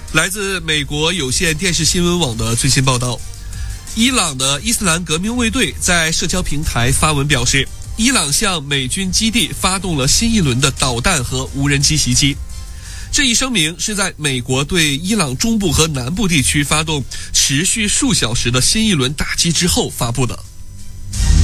来自美国有线电视新闻网的最新报道，伊朗的伊斯兰革命卫队在社交平台发文表示，伊朗向美军基地发动了新一轮的导弹和无人机袭击。这一声明是在美国对伊朗中部和南部地区发动持续数小时的新一轮打击之后发布的。